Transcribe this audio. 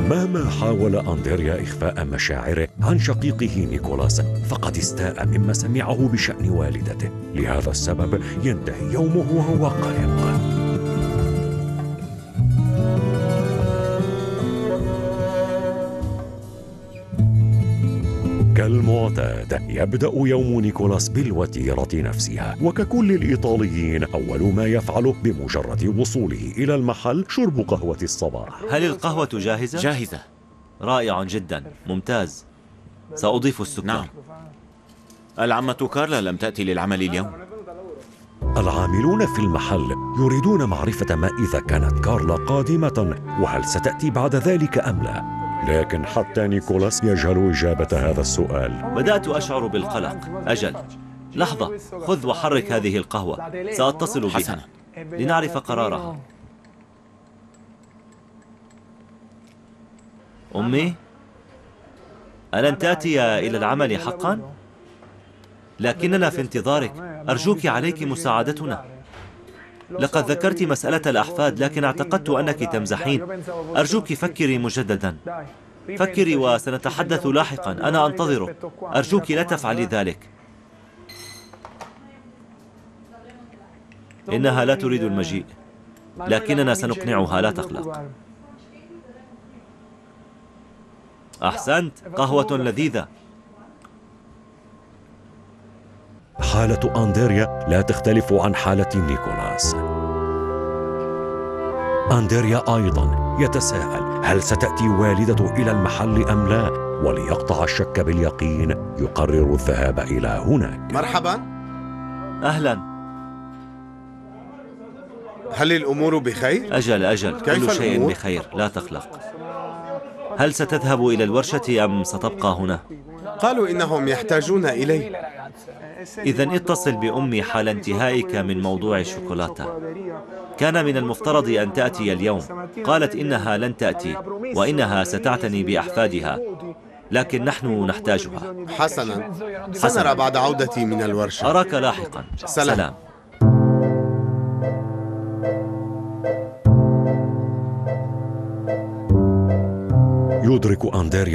مهما حاول أندريا إخفاء مشاعره عن شقيقه نيكولاس فقد استاء مما سمعه بشأن والدته. لهذا السبب ينتهي يومه وهو قلق. كالمعتاد يبدأ يوم نيكولاس بالوتيرة نفسها، وككل الإيطاليين أول ما يفعله بمجرد وصوله إلى المحل شرب قهوة الصباح. هل القهوة جاهزة؟ جاهزة. رائع جدا، ممتاز. سأضيف السكر. نعم. العمة كارلا لم تأتي للعمل اليوم. العاملون في المحل يريدون معرفة ما إذا كانت كارلا قادمة وهل ستأتي بعد ذلك أم لا، لكن حتى نيكولاس يجهل إجابة هذا السؤال. بدأت أشعر بالقلق. أجل، لحظة، خذ وحرك هذه القهوة، سأتصل بها حسنا. لنعرف قرارها. أمي، ألن تأتي إلى العمل حقا؟ لكننا في انتظارك، أرجوك عليك مساعدتنا. لقد ذكرت مسألة الأحفاد لكن اعتقدت أنك تمزحين. أرجوك فكري مجددا، فكري وسنتحدث لاحقا. أنا أنتظرك، أرجوك لا تفعلي ذلك. إنها لا تريد المجيء، لكننا سنقنعها، لا تقلق. أحسنت، قهوة لذيذة. حالة أندريا لا تختلف عن حالة نيكولاس. أندريا أيضا يتساءل هل ستأتي والدته إلى المحل أم لا، وليقطع الشك باليقين يقرر الذهاب إلى هناك. مرحبا. أهلا. هل الأمور بخير؟ أجل، كل شيء بخير، لا تقلق. هل ستذهب إلى الورشة أم ستبقى هنا؟ قالوا إنهم يحتاجون إلي. إذن اتصل بأمي حال انتهائك من موضوع الشوكولاتة. كان من المفترض أن تأتي اليوم، قالت إنها لن تأتي وإنها ستعتني بأحفادها، لكن نحن نحتاجها. حسنا، سنرى بعد عودتي من الورشة. أراك لاحقا. سلام. يدرك أندريا